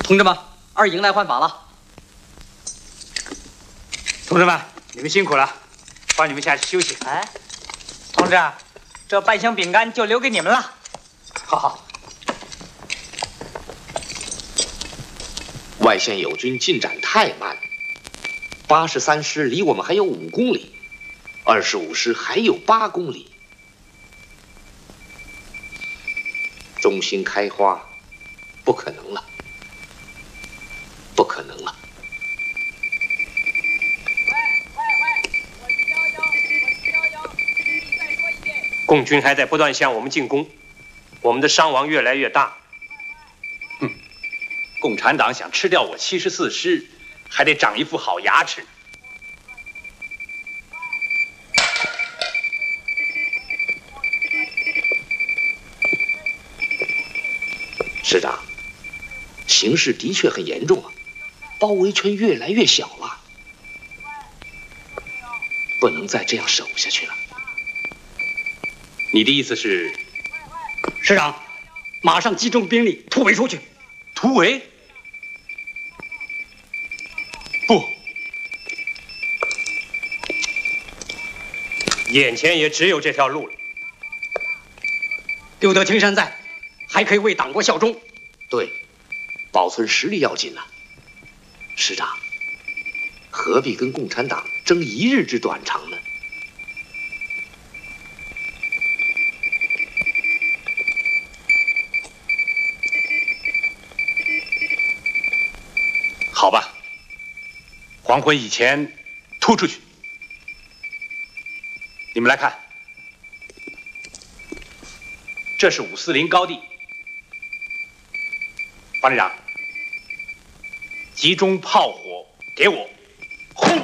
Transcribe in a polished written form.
同志们，二营来换法了。 同志们，你们辛苦了，放你们下去休息。 哎，同志，这半箱饼干就留给你们了。 好。 外线友军进展太慢，83师离我们还有5公里，25师还有8公里。中心开花，不可能了，不可能了。 共军还在不断向我们进攻，我们的伤亡越来越大。 共产党想吃掉我74师，还得长一副好牙齿。 师长，形势的确很严重啊，包围圈越来越小了，不能再这样守下去了。 你的意思是？ 师长，马上集中兵力突围出去。 突围？不， 眼前也只有这条路了。 留得青山在，还可以为党国效忠。 对，保存实力要紧呐。师长，何必跟共产党争一日之短长呢？ 好吧，黄昏以前突出去。你们来看，这是540高地。方连长，集中炮火给我，轰！